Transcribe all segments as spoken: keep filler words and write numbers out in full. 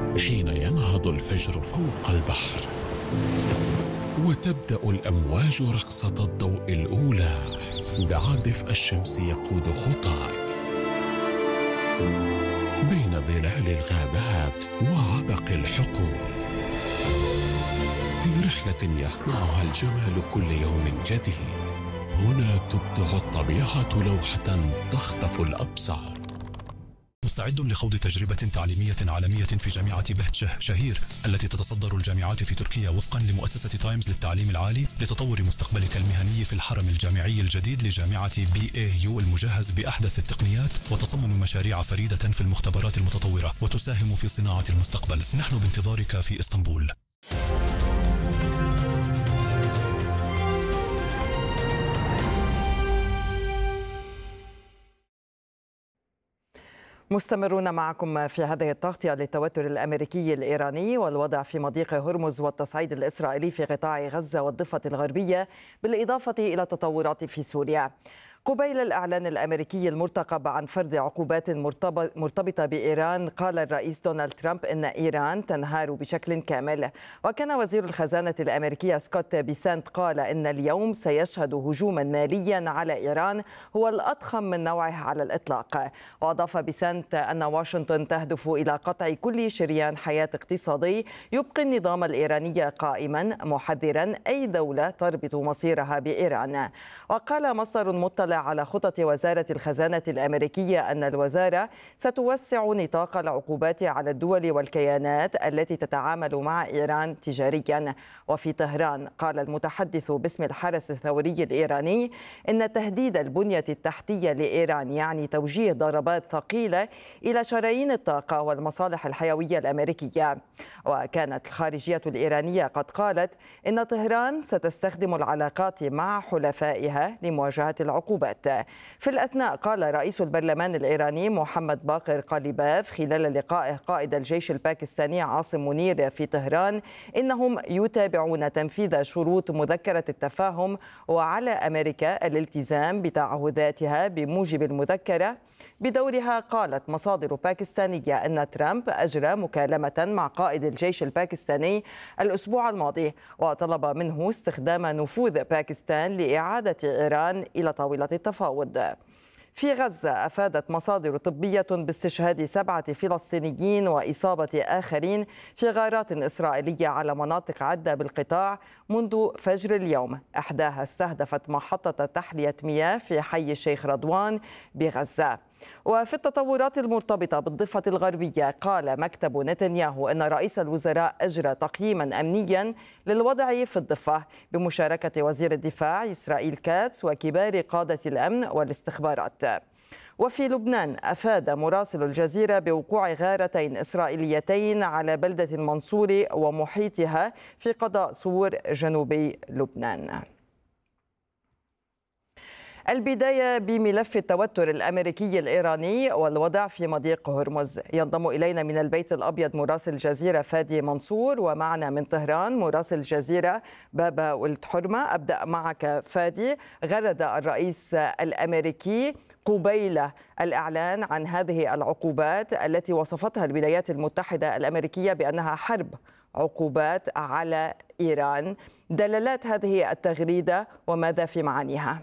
حين ينهض الفجر فوق البحر وتبدأ الأمواج رقصة الضوء الأولى، دع دفء الشمس يقود خطاك بين ظلال الغابات وعبق الحقول، في رحلة يصنعها الجمال كل يوم جديد. هنا تبدع الطبيعة لوحة تخطف الأبصار. مستعد لخوض تجربة تعليمية عالمية في جامعة بهجة شهير التي تتصدر الجامعات في تركيا وفقا لمؤسسة تايمز للتعليم العالي لتطور مستقبلك المهني في الحرم الجامعي الجديد لجامعة بي اي يو المجهز بأحدث التقنيات وتصمم مشاريع فريدة في المختبرات المتطورة وتساهم في صناعة المستقبل. نحن بانتظارك في اسطنبول. مستمرون معكم في هذه التغطية للتوتر الأمريكي الإيراني والوضع في مضيق هرمز والتصعيد الإسرائيلي في قطاع غزة والضفة الغربية، بالإضافة إلى تطورات في سوريا. قبيل الإعلان الأمريكي المرتقب عن فرض عقوبات مرتبطة بإيران، قال الرئيس دونالد ترامب إن إيران تنهار بشكل كامل. وكان وزير الخزانة الأمريكية سكوت بيسنت قال إن اليوم سيشهد هجوما ماليا على إيران هو الأضخم من نوعه على الإطلاق. وأضاف بيسنت أن واشنطن تهدف إلى قطع كل شريان حياة اقتصادي يبقي النظام الإيراني قائما، محذرا أي دولة تربط مصيرها بإيران. وقال مصدر مطلع على خطط وزارة الخزانة الأمريكية أن الوزارة ستوسع نطاق العقوبات على الدول والكيانات التي تتعامل مع إيران تجاريا. وفي طهران قال المتحدث باسم الحرس الثوري الإيراني إن تهديد البنية التحتية لإيران يعني توجيه ضربات ثقيلة إلى شرايين الطاقة والمصالح الحيوية الأمريكية. وكانت الخارجية الإيرانية قد قالت إن طهران ستستخدم العلاقات مع حلفائها لمواجهة العقوبات. في الأثناء قال رئيس البرلمان الإيراني محمد باقر قاليباف خلال لقائه قائد الجيش الباكستاني عاصم منير في طهران إنهم يتابعون تنفيذ شروط مذكرة التفاهم، وعلى أمريكا الالتزام بتعهداتها بموجب المذكرة. بدورها قالت مصادر باكستانية أن ترامب أجرى مكالمة مع قائد الجيش الباكستاني الأسبوع الماضي وطلب منه استخدام نفوذ باكستان لإعادة إيران إلى طاولة التفاوض. في غزة أفادت مصادر طبية باستشهاد سبعة فلسطينيين وإصابة آخرين في غارات إسرائيلية على مناطق عدة بالقطاع منذ فجر اليوم، إحداها استهدفت محطة تحلية مياه في حي الشيخ رضوان بغزة. وفي التطورات المرتبطة بالضفة الغربية، قال مكتب نتنياهو أن رئيس الوزراء أجرى تقييما أمنيا للوضع في الضفة بمشاركة وزير الدفاع إسرائيل كاتس وكبار قادة الأمن والاستخبارات. وفي لبنان أفاد مراسل الجزيرة بوقوع غارتين إسرائيليتين على بلدة المنصورة ومحيطها في قضاء صور جنوبي لبنان. البداية بملف التوتر الأمريكي الإيراني والوضع في مضيق هرمز. ينضم إلينا من البيت الأبيض مراسل الجزيرة فادي منصور، ومعنا من طهران مراسل الجزيرة بابا ولد حرمة. أبدأ معك فادي. غرد الرئيس الأمريكي قبيل الإعلان عن هذه العقوبات التي وصفتها الولايات المتحدة الأمريكية بأنها حرب عقوبات على إيران. دلالات هذه التغريدة وماذا في معانيها؟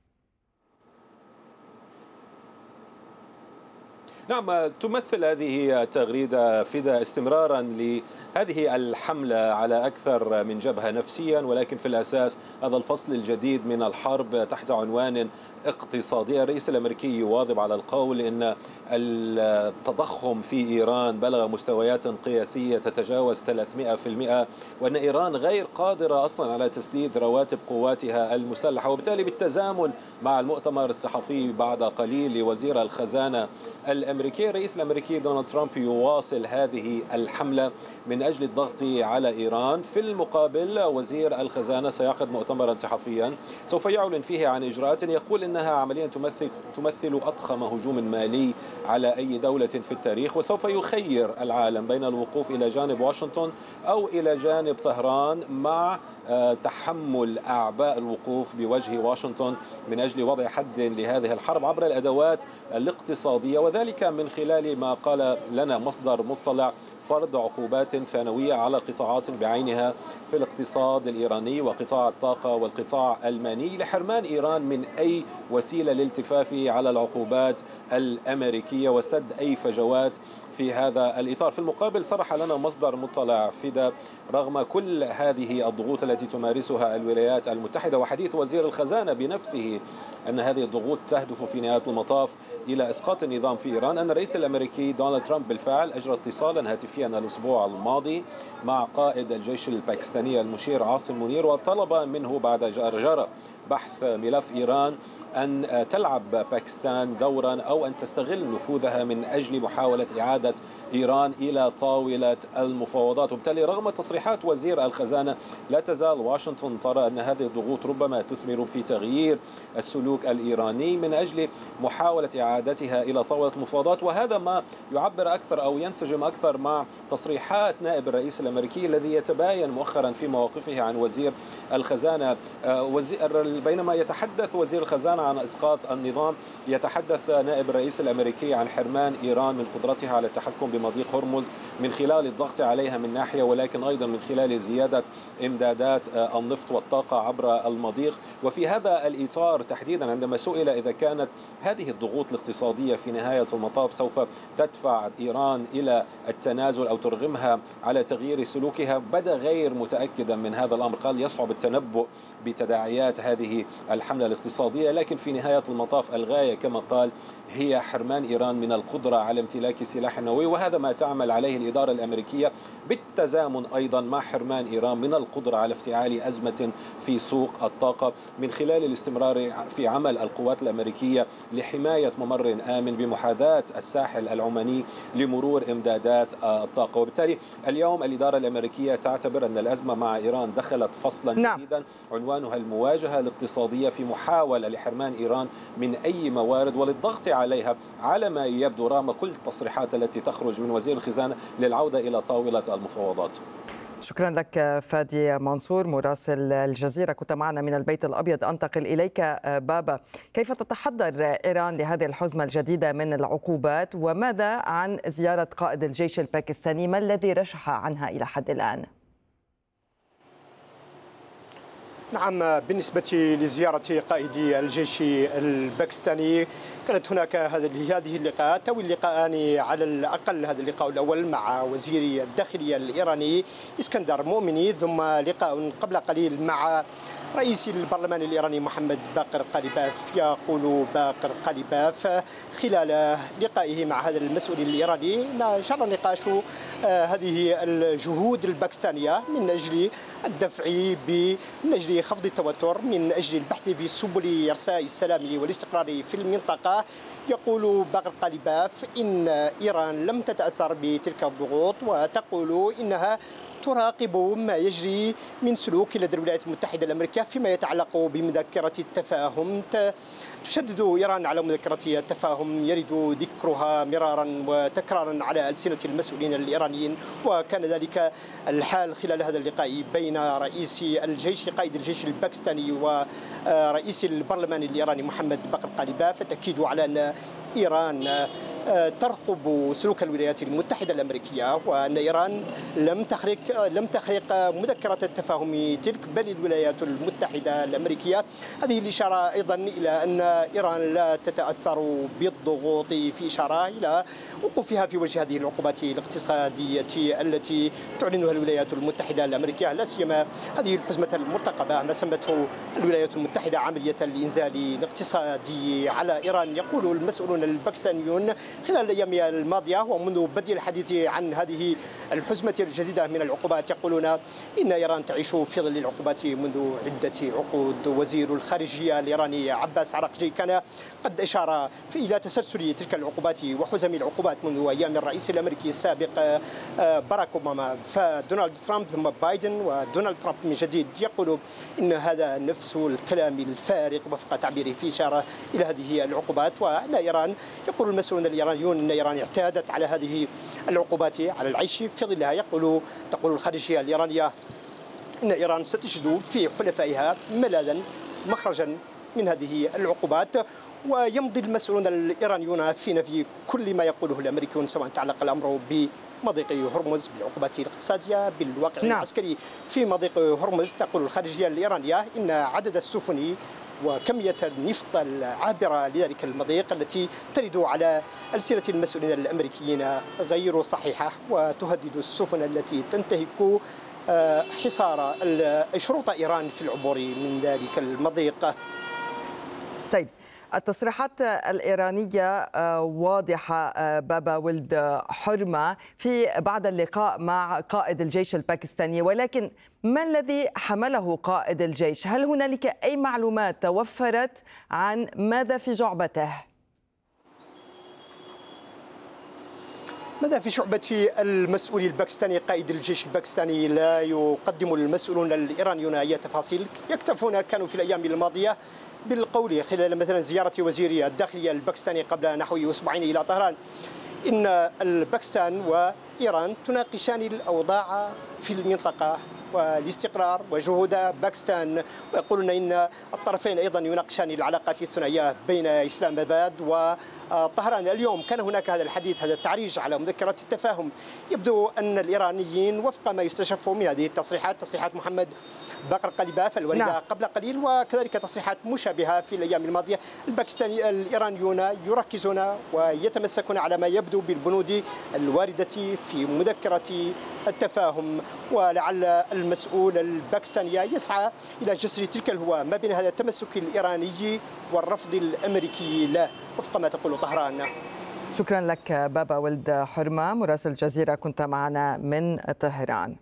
نعم، تمثل هذه التغريدة فدا استمرارا لهذه الحملة على أكثر من جبهة نفسيا، ولكن في الأساس هذا الفصل الجديد من الحرب تحت عنوان اقتصادي. الرئيس الأمريكي يواظب على القول إن التضخم في إيران بلغ مستويات قياسية تتجاوز ثلاثمئة بالمئة، وأن إيران غير قادرة أصلا على تسديد رواتب قواتها المسلحة. وبالتالي بالتزامن مع المؤتمر الصحفي بعد قليل لوزير الخزانة الأمريكي، الرئيس الأمريكي دونالد ترامب يواصل هذه الحملة من أجل الضغط على إيران. في المقابل وزير الخزانة سيعقد مؤتمرا صحفيا سوف يعلن فيه عن إجراءات يقول إنها عمليا تمثل تمثل أضخم هجوم مالي على أي دولة في التاريخ، وسوف يخير العالم بين الوقوف إلى جانب واشنطن أو إلى جانب طهران مع تحمل أعباء الوقوف بوجه واشنطن من أجل وضع حد لهذه الحرب عبر الأدوات الاقتصادية، وذلك من خلال ما قال لنا مصدر مطلع فرض عقوبات ثانوية على قطاعات بعينها في الاقتصاد الإيراني وقطاع الطاقة والقطاع المالي لحرمان إيران من أي وسيلة للالتفاف على العقوبات الأمريكية وسد أي فجوات في هذا الإطار. في المقابل صرح لنا مصدر مطلع فيدا رغم كل هذه الضغوط التي تمارسها الولايات المتحدة وحديث وزير الخزانة بنفسه أن هذه الضغوط تهدف في نهاية المطاف إلى إسقاط النظام في إيران، أن الرئيس الأمريكي دونالد ترامب بالفعل أجرى اتصالا هاتفيا الأسبوع الماضي مع قائد الجيش الباكستاني المشير عاصم منير وطلب منه بعد جرجرة بحث ملف إيران أن تلعب باكستان دورا أو أن تستغل نفوذها من أجل محاولة إعادة إيران إلى طاولة المفاوضات. وبالتالي رغم تصريحات وزير الخزانة لا تزال واشنطن ترى أن هذه الضغوط ربما تثمر في تغيير السلوك الإيراني من أجل محاولة إعادتها إلى طاولة المفاوضات، وهذا ما يعبر أكثر أو ينسجم أكثر مع تصريحات نائب الرئيس الأمريكي الذي يتباين مؤخرا في مواقفه عن وزير الخزانة. بينما يتحدث وزير الخزانة عن إسقاط النظام يتحدث نائب الرئيس الأمريكي عن حرمان إيران من قدرتها على التحكم بمضيق هرمز من خلال الضغط عليها من ناحية، ولكن أيضا من خلال زيادة إمدادات النفط والطاقة عبر المضيق. وفي هذا الإطار تحديدا عندما سئل إذا كانت هذه الضغوط الاقتصادية في نهاية المطاف سوف تدفع إيران إلى التنازل أو ترغمها على تغيير سلوكها، بدا غير متأكدا من هذا الأمر. قال يصعب التنبؤ بتداعيات هذه الحملة الاقتصادية، لكن في نهاية المطاف الغاية كما قال هي حرمان إيران من القدرة على امتلاك سلاح نووي، وهذا ما تعمل عليه الإدارة الأمريكية بالتزامن أيضا مع حرمان إيران من القدرة على افتعال أزمة في سوق الطاقة من خلال الاستمرار في عمل القوات الأمريكية لحماية ممر آمن بمحاذاة الساحل العماني لمرور إمدادات الطاقة. وبالتالي اليوم الإدارة الأمريكية تعتبر أن الأزمة مع إيران دخلت فصلا نعم. جديدا عنوانها المواجهة الاقتصادية في محاولة لحرمان إيران من أي موارد وللضغط عليها على ما يبدو رغم كل التصريحات التي تخرج من وزير الخزانة للعودة إلى طاولة المفاوضات. شكرا لك فادي منصور مراسل الجزيرة، كنت معنا من البيت الأبيض. أنتقل إليك بابا، كيف تتحضر إيران لهذه الحزمة الجديدة من العقوبات، وماذا عن زيارة قائد الجيش الباكستاني؟ ما الذي رشح عنها إلى حد الآن؟ نعم، بالنسبة لزيارة قائد الجيش الباكستاني كانت هناك هذه اللقاءات أو اللقاءان على الأقل. هذا اللقاء الأول مع وزير الداخلية الإيراني اسكندر مؤمني، ثم لقاء قبل قليل مع رئيس البرلمان الإيراني محمد باقر قاليباف. يقول باقر قاليباف خلال لقائه مع هذا المسؤول الإيراني جرى نقاش هذه الجهود الباكستانية من أجل الدفع من أجل خفض التوتر، من أجل البحث في سبل إرساء السلام والاستقرار في المنطقة. يقول باقر قاليباف إن إيران لم تتأثر بتلك الضغوط، وتقول إنها تراقب ما يجري من سلوك لدى الولايات المتحدة الأمريكية فيما يتعلق بمذكرة التفاهم. تشدد إيران على مذكرة التفاهم يرد ذكرها مرارا وتكرارا على ألسنة المسؤولين الإيرانيين، وكان ذلك الحال خلال هذا اللقاء بين رئيس الجيش قائد الجيش الباكستاني ورئيس البرلمان الإيراني محمد باقر قاليباف. التأكيد على أن إيران ترقب سلوك الولايات المتحدة الأمريكية، وأن إيران لم تخرق لم تخرق مذكرة التفاهم تلك بل الولايات المتحدة الأمريكية. هذه الإشارة أيضا إلى أن إيران لا تتأثر بالضغوط، في إشارة إلى وقوفها في وجه هذه العقوبات الاقتصادية التي تعلنها الولايات المتحدة الأمريكية، لا سيما هذه الحزمة المرتقبة ما سمته الولايات المتحدة عملية الإنزال الاقتصادي على إيران. يقول المسؤولون الباكستانيون خلال الأيام الماضية ومنذ بدء الحديث عن هذه الحزمة الجديدة من العقوبات، يقولون إن إيران تعيش في ظل العقوبات منذ عدة عقود. وزير الخارجية الإيراني عباس عراقجي كان قد أشار إلى تسلسل تلك العقوبات وحزم العقوبات منذ أيام الرئيس الأمريكي السابق باراك أوباما، فدونالد ترامب ثم بايدن ودونالد ترامب من جديد. يقول إن هذا نفس الكلام الفارغ وفق تعبيره، في إشارة إلى هذه العقوبات. وأن إيران، يقول المسؤولون الإيرانيون أن إيران اعتادت على هذه العقوبات على العيش في ظلها. يقول تقول الخارجية الإيرانية إن إيران ستجد في حلفائها ملاذا مخرجا من هذه العقوبات. ويمضي المسؤولون الإيرانيون في نفي كل ما يقوله الأمريكيون، سواء تعلق الأمر بمضيق هرمز، بالعقوبات الاقتصادية، بالواقع نعم. العسكري في مضيق هرمز. تقول الخارجية الإيرانية إن عدد السفن وكمية النفط العابرة لذلك المضيق التي ترد على ألسنة المسؤولين الأمريكيين غير صحيحة، وتهدد السفن التي تنتهك حصار شروط إيران في العبور من ذلك المضيق. طيب، التصريحات الإيرانية واضحة بابا ولد حرمة في بعد اللقاء مع قائد الجيش الباكستاني، ولكن ما الذي حمله قائد الجيش؟ هل هنالك أي معلومات توفرت عن ماذا في جعبته؟ ماذا في شعبة المسؤول الباكستاني؟ قائد الجيش الباكستاني لا يقدم المسؤولون الإيرانيون أي تفاصيل. يكتفون كانوا في الأيام الماضية بالقول خلال مثلا زيارة وزير الداخلية الباكستاني قبل نحو أسبوعين إلى طهران إن الباكستان وإيران تناقشان الأوضاع في المنطقة والاستقرار وجهود باكستان، ويقولون إن الطرفين أيضا يناقشان العلاقات الثنائية بين إسلام آباد وطهران. اليوم كان هناك هذا الحديث، هذا التعريج على مذكرة التفاهم. يبدو أن الإيرانيين وفق ما يستشف من هذه التصريحات، تصريحات محمد باقر قليباف الواردة نعم. قبل قليل، وكذلك تصريحات مشابهة في الأيام الماضية، الباكستاني الإيرانيون يركزون ويتمسكون على ما يبدو بالبنود الواردة في مذكرة التفاهم. ولعل المسؤول الباكستاني يسعى إلى جسر تلك الهوة ما بين هذا التمسك الإيراني والرفض الأمريكي له وفق ما تقول طهران. شكرا لك بابا ولد حرمة، مراسل الجزيرة، كنت معنا من طهران.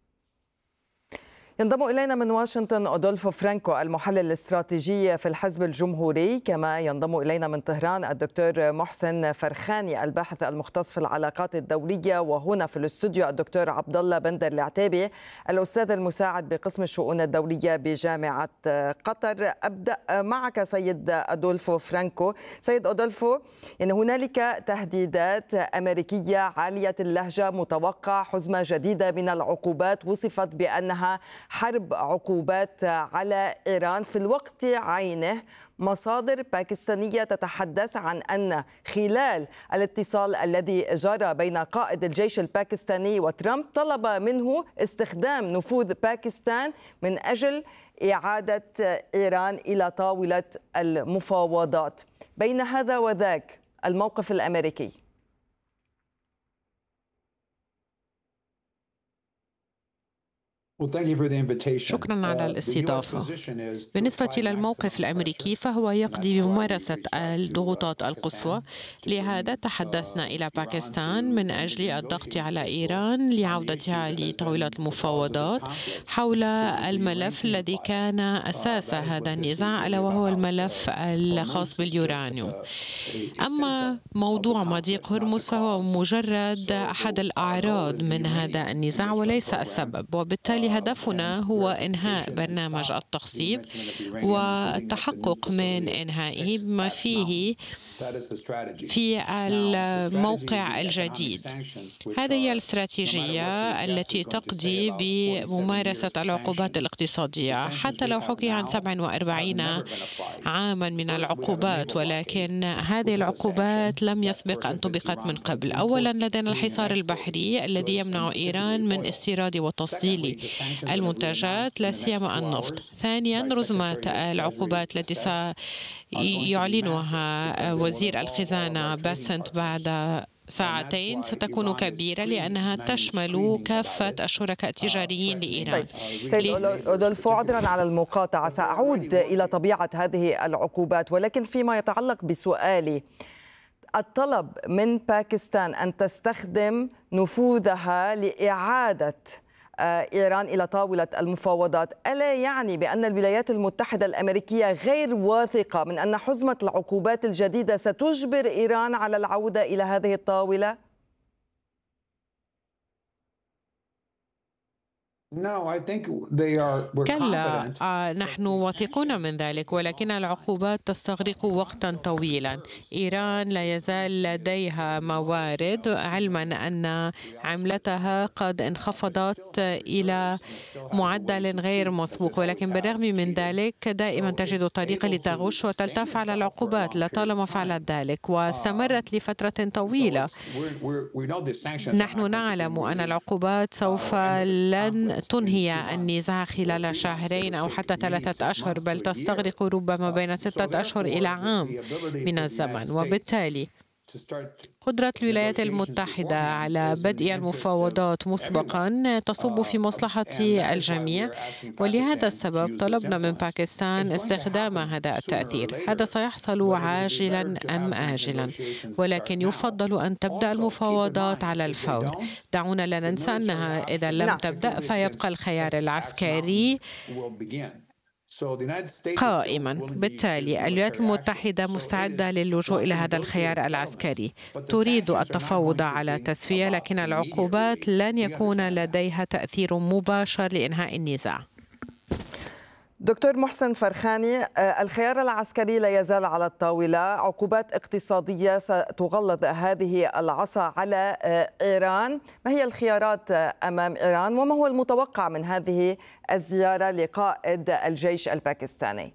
ينضم إلينا من واشنطن أودولفو فرانكو، المحلل الاستراتيجي في الحزب الجمهوري. كما ينضم إلينا من طهران الدكتور محسن فرخاني، الباحث المختص في العلاقات الدولية. وهنا في الاستوديو الدكتور عبد الله بندر العتيبي، الأستاذ المساعد بقسم الشؤون الدولية بجامعة قطر. أبدأ معك سيد أودولفو فرانكو. سيد أودولفو، إن هنالك تهديدات أمريكية عالية اللهجة، متوقع حزمة جديدة من العقوبات وصفت بأنها حرب عقوبات على إيران. في الوقت عينه مصادر باكستانية تتحدث عن أن خلال الاتصال الذي جرى بين قائد الجيش الباكستاني وترامب طلب منه استخدام نفوذ باكستان من أجل إعادة إيران إلى طاولة المفاوضات. بين هذا وذاك الموقف الأمريكي. شكرا على الاستضافة. بالنسبة إلى الموقف الأمريكي فهو يقضي بممارسة الضغوطات القصوى، لهذا تحدثنا إلى باكستان من أجل الضغط على إيران لعودتها لطاولة المفاوضات حول الملف الذي كان أساس هذا النزاع، ألا وهو الملف الخاص باليورانيوم. أما موضوع مضيق هرمز فهو مجرد أحد الأعراض من هذا النزاع وليس السبب، وبالتالي هدفنا هو إنهاء برنامج التخصيب والتحقق من إنهائه بما فيه في الموقع الجديد. هذه هي الاستراتيجية التي تقضي بممارسة العقوبات الاقتصادية. حتى لو حكي عن سبعة وأربعين عاما من العقوبات، ولكن هذه العقوبات لم يسبق أن طبقت من قبل. أولا لدينا الحصار البحري الذي يمنع إيران من استيراد وتصدير المنتجات لا سيما النفط. ثانيا رزمة العقوبات التي سيعلنها وزير الخزانة باسنت بعد ساعتين ستكون كبيرة، لأنها تشمل كافة الشركاء التجاريين لإيران. طيب. سيد أودولفو، عذرا على المقاطعة، سأعود إلى طبيعة هذه العقوبات، ولكن فيما يتعلق بسؤالي، الطلب من باكستان أن تستخدم نفوذها لإعادة إيران إلى طاولة المفاوضات، ألا يعني بأن الولايات المتحدة الأمريكية غير واثقة من أن حزمة العقوبات الجديدة ستجبر إيران على العودة إلى هذه الطاولة؟ كلا، آه، نحن واثقون من ذلك، ولكن العقوبات تستغرق وقتا طويلا. إيران لا يزال لديها موارد، علما أن عملتها قد انخفضت إلى معدل غير مسبوق، ولكن بالرغم من ذلك دائما تجد طريقة لتغش وتلتف على العقوبات. لطالما فعلت ذلك واستمرت لفترة طويلة. نحن نعلم أن العقوبات سوف لن تنهي النزاع خلال شهرين أو حتى ثلاثة أشهر، بل تستغرق ربما بين ستة أشهر إلى عام من الزمن. وبالتالي قدرة الولايات المتحدة على بدء المفاوضات مسبقا تصب في مصلحة الجميع، ولهذا السبب طلبنا من باكستان استخدام هذا التأثير. هذا سيحصل عاجلا أم آجلا، ولكن يفضل أن تبدأ المفاوضات على الفور. دعونا لا ننسى أنها إذا لم تبدأ فيبقى الخيار العسكري قائما. بالتالي الولايات المتحدة مستعدة للجوء إلى هذا الخيار العسكري، تريد التفاوض على تسوية، لكن العقوبات لن يكون لديها تأثير مباشر لإنهاء النزاع. دكتور محسن فرخاني، الخيار العسكري لا يزال على الطاولة، عقوبات اقتصادية ستغلظ هذه العصا على إيران. ما هي الخيارات أمام إيران، وما هو المتوقع من هذه الزيارة لقائد الجيش الباكستاني؟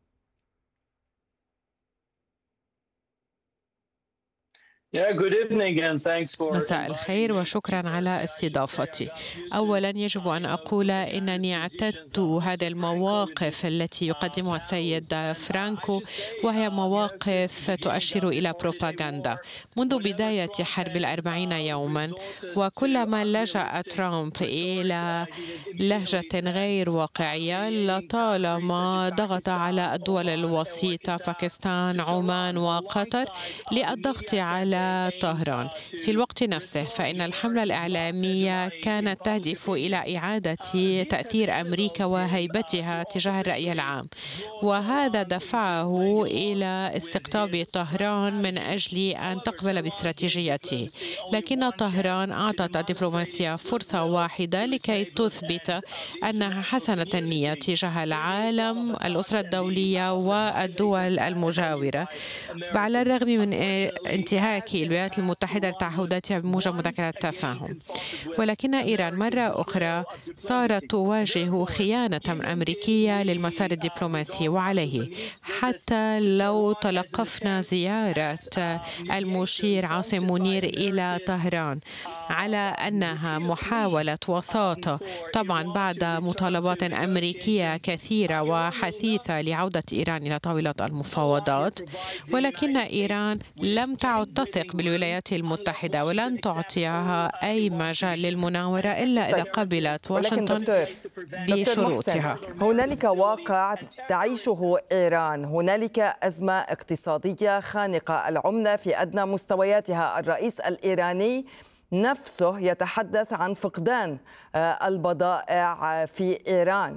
مساء الخير وشكرا على استضافتي. أولا يجب أن أقول إنني اعتدت هذه المواقف التي يقدمها السيد فرانكو، وهي مواقف تؤشر إلى بروباغندا منذ بداية حرب الأربعين يوما، وكلما لجأ ترامب إلى لهجة غير واقعية لطالما ضغط على الدول الوسيطة باكستان، عمان وقطر للضغط على طهران. في الوقت نفسه فإن الحملة الإعلامية كانت تهدف إلى إعادة تأثير أمريكا وهيبتها تجاه الرأي العام، وهذا دفعه إلى استقطاب طهران من أجل أن تقبل باستراتيجيته. لكن طهران أعطت الدبلوماسية فرصة واحدة لكي تثبت أنها حسنة النية تجاه العالم، الأسرة الدولية والدول المجاورة، على الرغم من انتهاك الولايات المتحدة لتعهداتها بموجب مذكرة التفاهم. ولكن إيران مرة أخرى صارت تواجه خيانة أمريكية للمسار الدبلوماسي، وعليه حتى لو تلقفنا زيارة المشير عاصم منير إلى طهران على أنها محاولة وساطة، طبعا بعد مطالبات أمريكية كثيرة وحثيثة لعودة إيران إلى طاولة المفاوضات، ولكن إيران لم تعد تثق بالولايات المتحدة ولن تعطيها أي مجال للمناورة إلا إذا قبلت واشنطن بشروطها. هنالك واقع تعيشه إيران، هنالك أزمة اقتصادية خانقة، العملة في أدنى مستوياتها، الرئيس الإيراني نفسه يتحدث عن فقدان البضائع في إيران.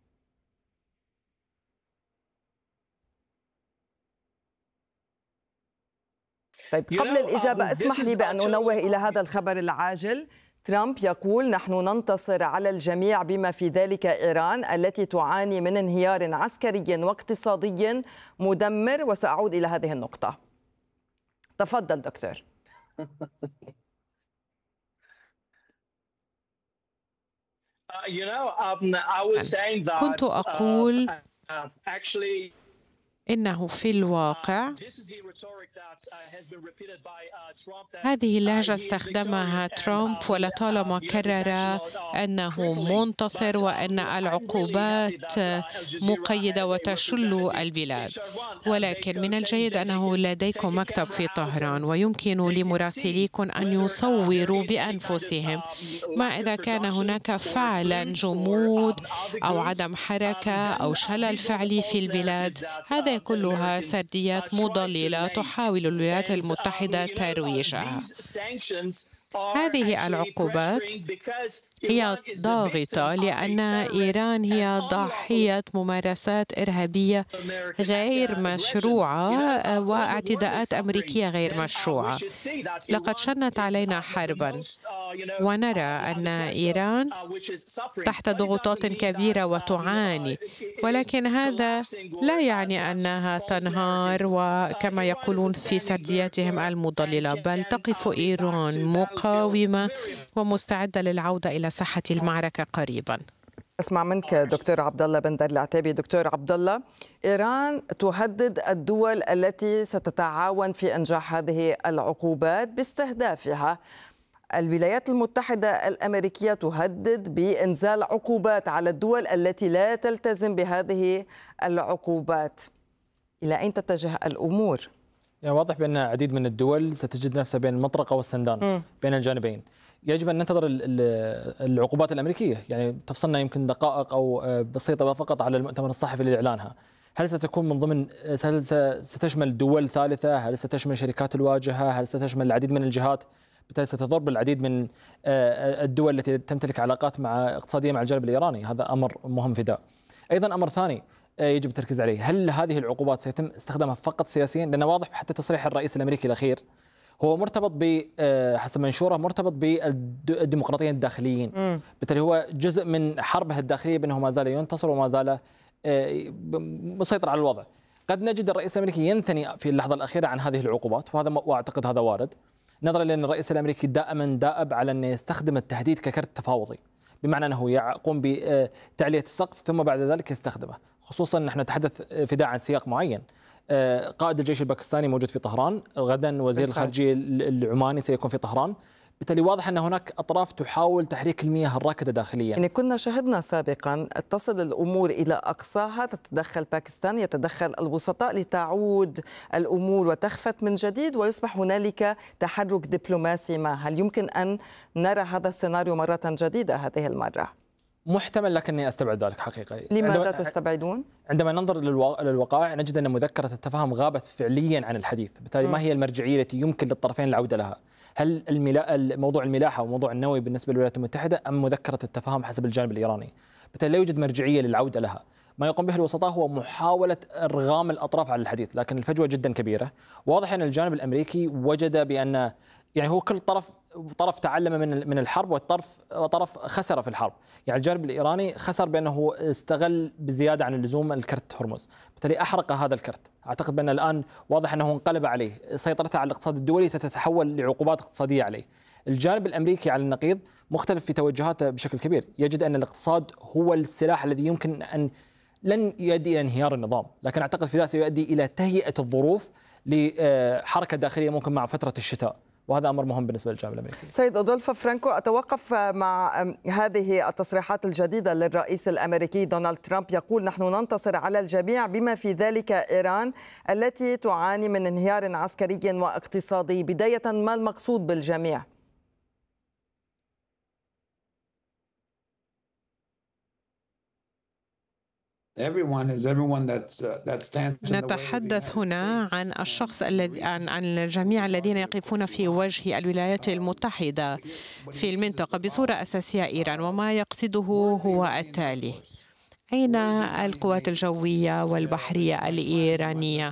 طيب، قبل الإجابة اسمح لي بأن أنوه إلى هذا الخبر العاجل. ترامب يقول نحن ننتصر على الجميع بما في ذلك إيران التي تعاني من انهيار عسكري واقتصادي مدمر، وسأعود إلى هذه النقطة. تفضل دكتور. كنت أقول إنه في الواقع هذه اللهجة استخدمها ترامب، ولطالما كرر أنه منتصر وأن العقوبات مقيدة وتشل البلاد. ولكن من الجيد أنه لديكم مكتب في طهران، ويمكن لمراسليكم أن يصوروا بأنفسهم ما إذا كان هناك فعلا جمود أو عدم حركة أو شلل فعلي في البلاد. هذا كلها سرديات مضللة تحاول الولايات المتحدة ترويجها. هذه العقوبات هي ضاغطة لأن إيران هي ضحية ممارسات إرهابية غير مشروعة واعتداءات أمريكية غير مشروعة. لقد شنت علينا حربا، ونرى أن إيران تحت ضغوطات كبيرة وتعاني، ولكن هذا لا يعني أنها تنهار وكما يقولون في سردياتهم المضللة، بل تقف إيران مقاومة ومستعدة للعودة إلى ساحة المعركة قريبا. اسمع منك دكتور عبد الله بندر العتيبي. دكتور عبد الله، إيران تهدد الدول التي ستتعاون في إنجاح هذه العقوبات باستهدافها. الولايات المتحدة الأمريكية تهدد بإنزال عقوبات على الدول التي لا تلتزم بهذه العقوبات. إلى أين تتجه الأمور؟ يعني واضح بأن عديد من الدول ستجد نفسها بين المطرقة والسندان م. بين الجانبين. يجب أن ننتظر العقوبات الأمريكية، يعني تفصلنا يمكن دقائق أو بسيطة فقط على المؤتمر الصحفي لإعلانها. هل ستكون من ضمن، هل ستشمل دول ثالثة؟ هل ستشمل شركات الواجهة؟ هل ستشمل العديد من الجهات؟ بالتالي ستضر بالعديد من الدول التي تمتلك علاقات مع اقتصادية مع الجانب الإيراني. هذا أمر مهم في ذا. أيضا أمر ثاني يجب التركيز عليه، هل هذه العقوبات سيتم استخدامها فقط سياسيا؟ لأن واضح حتى تصريح الرئيس الأمريكي الأخير هو مرتبط ب حسب منشوره مرتبط بالديمقراطيين الداخليين، بالتالي هو جزء من حربه الداخلية بأنه ما زال ينتصر وما زال مسيطر على الوضع. قد نجد الرئيس الأمريكي ينثني في اللحظة الأخيرة عن هذه العقوبات، وهذا وأعتقد هذا وارد، نظرا لأن الرئيس الأمريكي دائما دائب على أن يستخدم التهديد ككرت تفاوضي، بمعنى أنه يقوم بتعلية السقف ثم بعد ذلك يستخدمه. خصوصا نحن نتحدث فداء عن سياق معين. قائد الجيش الباكستاني موجود في طهران، غدا وزير الخارجية العماني سيكون في طهران، بالتالي واضح أن هناك أطراف تحاول تحريك المياه الراكدة داخليا. يعني كنا شهدنا سابقا تصل الأمور إلى أقصاها، تتدخل باكستان، يتدخل الوسطاء لتعود الأمور وتخفت من جديد ويصبح هنالك تحرك دبلوماسي ما. هل يمكن أن نرى هذا السيناريو مرة جديدة هذه المرة؟ محتمل، لكني أستبعد ذلك حقيقة. لماذا تستبعدون؟ عندما ننظر للوقائع نجد أن مذكرة التفاهم غابت فعليا عن الحديث، بالتالي ما هي المرجعية التي يمكن للطرفين العودة لها؟ هل موضوع الملاحة وموضوع النووي بالنسبة للولايات المتحدة أم مذكرة التفاهم حسب الجانب الإيراني؟ بالتالي لا يوجد مرجعية للعودة لها. ما يقوم به الوسطاء هو محاولة إرغام الأطراف على الحديث، لكن الفجوة جدا كبيرة. واضح أن الجانب الأمريكي وجد بأن يعني هو كل طرف طرف تعلم من من الحرب والطرف طرف خسر في الحرب. يعني الجانب الإيراني خسر بأنه استغل بزيادة عن اللزوم الكرت هرمز، بالتالي أحرق هذا الكرت. أعتقد بأن الآن واضح أنه انقلب عليه، سيطرته على الاقتصاد الدولي ستتحول لعقوبات اقتصادية عليه. الجانب الأمريكي على النقيض مختلف في توجهاته بشكل كبير، يجد أن الاقتصاد هو السلاح الذي يمكن أن لن يؤدي إلى انهيار النظام، لكن أعتقد في ذلك سيؤدي إلى تهيئة الظروف لحركة داخلية ممكن مع فترة الشتاء، وهذا أمر مهم بالنسبة للجانب الأمريكي. سيد أودولفو فرانكو، أتوقف مع هذه التصريحات الجديدة للرئيس الأمريكي دونالد ترامب، يقول نحن ننتصر على الجميع بما في ذلك إيران التي تعاني من انهيار عسكري واقتصادي. بداية، ما المقصود بالجميع؟ نتحدث هنا عن الشخص الذي عن عن الجميع الذين يقفون في وجه الولايات المتحدة في المنطقة بصورة أساسية إيران، وما يقصده هو التالي: أين القوات الجوية والبحرية الإيرانية؟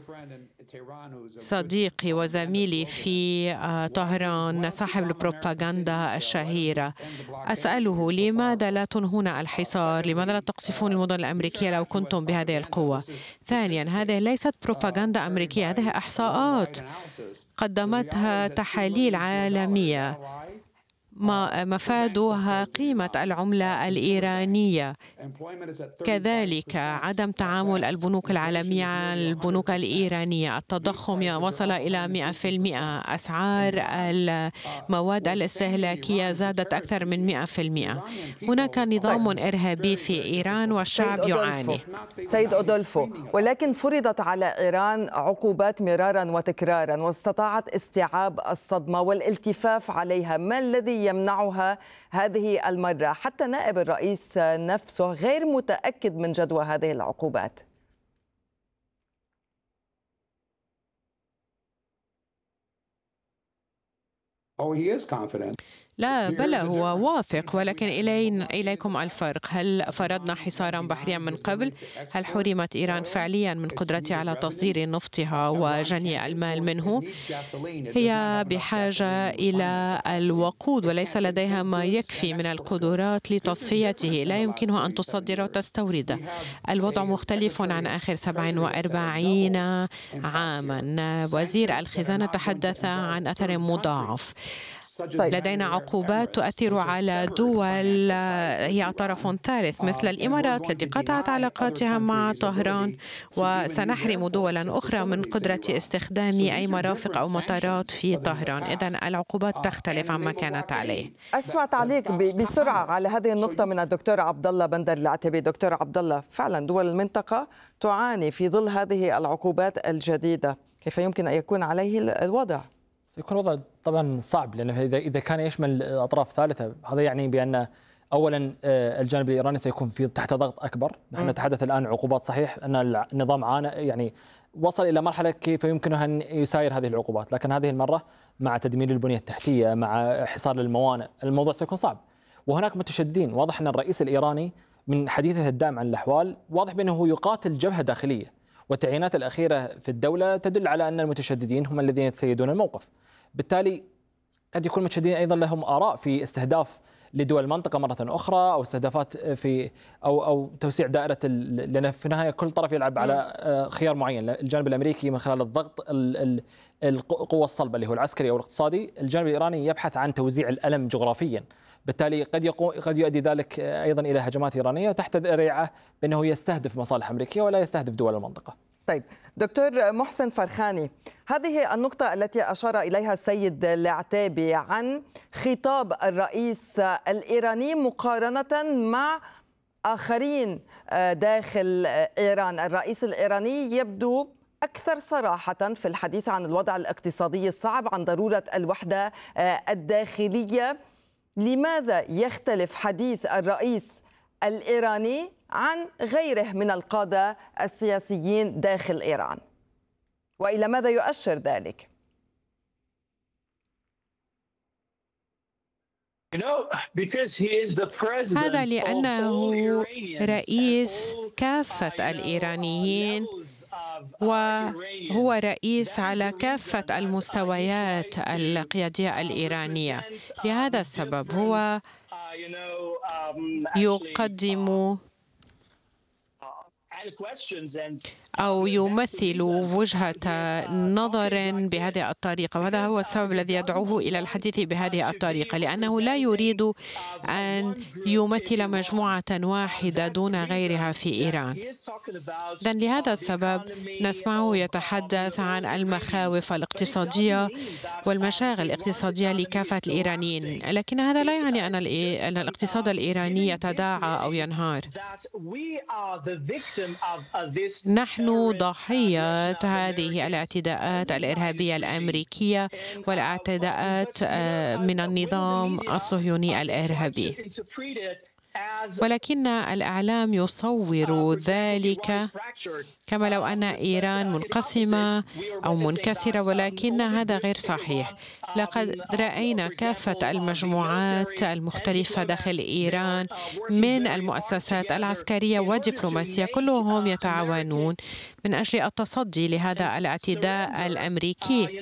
صديقي وزميلي في طهران صاحب البروباغندا الشهيرة، أسأله لماذا لا تنهون الحصار؟ لماذا لا تقصفون المدن الأمريكية لو كنتم بهذه القوة؟ ثانيا، هذه ليست بروباغندا أمريكية، هذه إحصاءات قدمتها تحاليل عالمية ما مفادها قيمة العملة الإيرانية، كذلك عدم تعامل البنوك العالمية مع البنوك الإيرانية، التضخم وصل إلى مئة بالمئة، أسعار المواد الاستهلاكية زادت أكثر من مئة بالمئة. هناك نظام إرهابي في إيران والشعب يعاني. سيد أودولفو، ولكن فرضت على إيران عقوبات مرارا وتكرارا واستطاعت استيعاب الصدمة والالتفاف عليها، ما الذي يمنعها هذه المرة؟ حتى نائب الرئيس نفسه غير متأكد من جدوى هذه العقوبات. لا بلى هو وافق، ولكن إلينا إليكم الفرق. هل فرضنا حصارا بحريا من قبل؟ هل حرمت إيران فعليا من قدرتها على تصدير نفطها وجني المال منه؟ هي بحاجة إلى الوقود وليس لديها ما يكفي من القدرات لتصفيته، لا يمكنها أن تصدر وتستورده. الوضع مختلف عن آخر سبع وأربعين عاما. وزير الخزانة تحدث عن أثر مضاعف. طيب. لدينا عقوبات تؤثر على دول هي طرف ثالث مثل الإمارات التي قطعت علاقاتها مع طهران، وسنحرم دولا أخرى من قدرة استخدام أي مرافق أو مطارات في طهران. إذن العقوبات تختلف عما كانت عليه. أسمع تعليق بسرعة على هذه النقطة من الدكتور عبد الله بندر العتيبي. دكتور عبد الله، فعلا دول المنطقة تعاني في ظل هذه العقوبات الجديدة، كيف يمكن أن يكون عليه الوضع؟ سيكون الوضع طبعا صعب، لأنه إذا إذا كان يشمل أطراف ثالثة هذا يعني بأن أولا الجانب الإيراني سيكون في تحت ضغط أكبر. نحن نتحدث الآن عقوبات، صحيح أن النظام عانى يعني وصل إلى مرحلة كيف يمكنه أن يساير هذه العقوبات، لكن هذه المرة مع تدمير البنية التحتية مع حصار للموانئ الموضوع سيكون صعب. وهناك متشددين، واضح أن الرئيس الإيراني من حديثه الدائم عن الأحوال واضح بأنه يقاتل جبهة داخلية، والتعيينات الأخيرة في الدولة تدل على أن المتشددين هم الذين يتسيدون الموقف. بالتالي قد يكون المتشددين أيضا لهم آراء في استهداف لدول المنطقة مرة أخرى، أو استهدافات في أو أو توسيع دائرة، لأن في النهاية كل طرف يلعب على خيار معين. الجانب الأمريكي من خلال الضغط القوة الصلبة اللي هو العسكري أو الاقتصادي، الجانب الإيراني يبحث عن توزيع الألم جغرافيا. بالتالي قد يقوم قد يؤدي ذلك أيضا إلى هجمات إيرانية تحت ذريعة بأنه يستهدف مصالح أمريكية ولا يستهدف دول المنطقة. طيب دكتور محسن فرخاني، هذه النقطة التي أشار إليها السيد العتيبي عن خطاب الرئيس الإيراني مقارنة مع آخرين داخل إيران، الرئيس الإيراني يبدو أكثر صراحة في الحديث عن الوضع الاقتصادي الصعب، عن ضرورة الوحدة الداخلية. لماذا يختلف حديث الرئيس الإيراني عن غيره من القادة السياسيين داخل إيران؟ وإلى ماذا يؤشر ذلك؟ هذا لأنه رئيس كافة الإيرانيين، وهو رئيس على كافة المستويات القيادية الإيرانية. لهذا السبب هو يقدم أو يمثل وجهة نظر بهذه الطريقة، وهذا هو السبب الذي يدعوه إلى الحديث بهذه الطريقة، لأنه لا يريد أن يمثل مجموعة واحدة دون غيرها في إيران. إذن لهذا السبب نسمعه يتحدث عن المخاوف الاقتصادية والمشاغل الاقتصادية لكافة الإيرانيين، لكن هذا لا يعني أن الاقتصاد الإيراني يتداعى أو ينهار. نحن ضحية هذه الاعتداءات الإرهابية الأمريكية والاعتداءات من النظام الصهيوني الإرهابي، ولكن الإعلام يصور ذلك كما لو أن إيران منقسمة أو منكسرة، ولكن هذا غير صحيح. لقد رأينا كافة المجموعات المختلفة داخل إيران من المؤسسات العسكرية والدبلوماسية، كلهم يتعاونون من أجل التصدي لهذا الاعتداء الأمريكي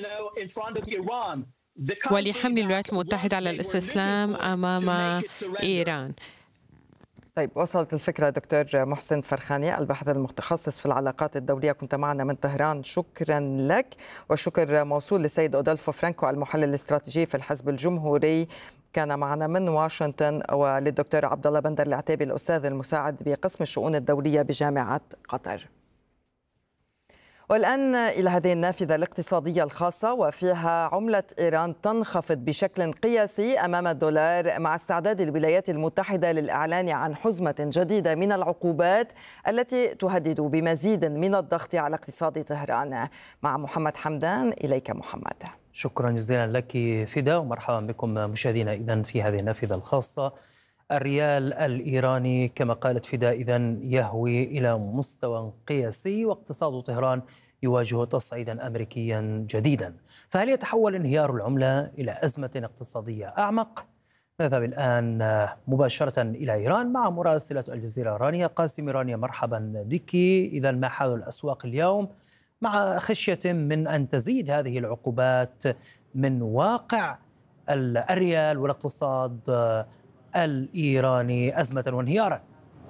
ولحمل الولايات المتحدة على الاستسلام أمام إيران. طيب وصلت الفكرة. دكتور محسن فرخاني الباحث المتخصص في العلاقات الدولية، كنت معنا من طهران، شكرا لك. والشكر موصول للسيد أودولفو فرانكو المحلل الاستراتيجي في الحزب الجمهوري، كان معنا من واشنطن، وللدكتور عبد الله بندر العتيبي الأستاذ المساعد بقسم الشؤون الدولية بجامعة قطر. والآن إلى هذه النافذة الاقتصادية الخاصة، وفيها عملة إيران تنخفض بشكل قياسي أمام الدولار مع استعداد الولايات المتحدة للإعلان عن حزمة جديدة من العقوبات التي تهدد بمزيد من الضغط على اقتصاد طهران. مع محمد حمدان. إليك محمد. شكرا جزيلا لك فدا، ومرحبا بكم مشاهدينا إذن في هذه النافذة الخاصة. الريال الإيراني كما قالت فدا إذن يهوي إلى مستوى قياسي، واقتصاد طهران يواجه تصعيدا أمريكيا جديدا. فهل يتحول انهيار العملة إلى أزمة اقتصادية أعمق؟ نذهب الآن مباشرة إلى إيران مع مراسلة الجزيرة الإيرانية قاسم رانيا. مرحبا بك. إذا ما حال الأسواق اليوم مع خشية من أن تزيد هذه العقوبات من واقع الريال والاقتصاد الإيراني أزمة وانهيارا؟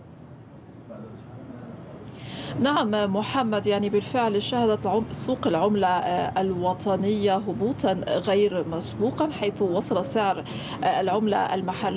نعم محمد، يعني بالفعل شهدت سوق العملة الوطنية هبوطا غير مسبوقا، حيث وصل سعر العملة المحلية